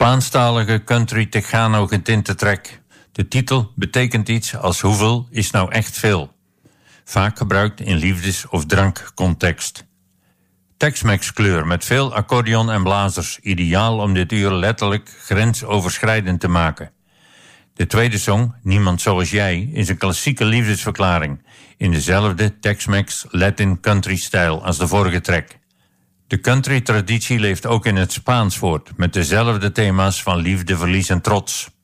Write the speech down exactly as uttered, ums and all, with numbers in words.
Spaanstalige country Tejano getinte track. De titel betekent iets als hoeveel is nou echt veel. Vaak gebruikt in liefdes- of drankcontext. Tex-Mex kleur met veel accordeon en blazers. Ideaal om dit uur letterlijk grensoverschrijdend te maken. De tweede song, Niemand Zoals Jij, is een klassieke liefdesverklaring. In dezelfde Tex-Mex Latin country stijl als de vorige track. De country traditie leeft ook in het Spaans voort. Met dezelfde thema's van liefde, verlies en trots.